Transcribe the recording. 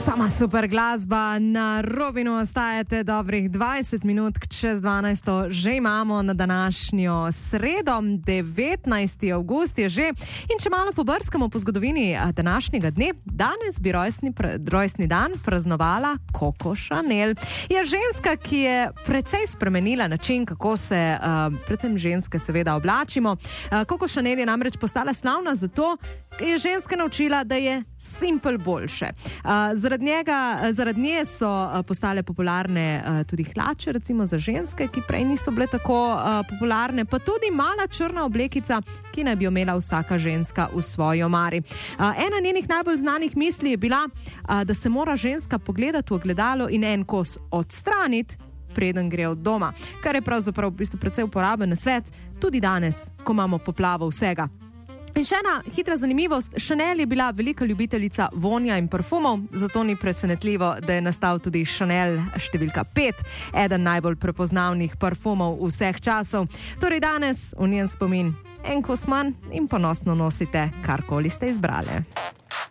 Sama super glasba na Robinu, ostajate dobrih 20 minut čez 12. Že imamo na današnjo sredo, 19. avgust je že. In če malo pobrskamo po zgodovini današnjega dne, danes bi rojstni dan praznovala Coco Chanel. Je ženska, ki je precej spremenila način, kako se predvsem ženske seveda oblačimo. Coco Chanel je namreč postala slavna zato, ker je ženske naučila, da je simpel boljše. Zaradi nje so postale popularne tudi hlače, recimo za ženske, ki prej niso bile tako popularne, pa tudi mala črna oblekica, ki naj bi jo imela vsaka ženska v svoji omari. Ena njenih najbolj znanih misli je bila, da se mora ženska pogledati v ogledalo in en kos odstraniti, preden gre od doma, kar je pravzaprav v bistvu precej uporaben nasvet, tudi danes, ko imamo poplavo vsega. In še ena hitra zanimivost, Chanel je bila velika ljubiteljica vonja in parfumov, zato ni presenetljivo, da je nastal tudi Chanel številka 5, eden najbolj prepoznavnih parfumov vseh časov. Torej danes v njen spomin en kos manj in ponosno nosite, karkoli ste izbrali.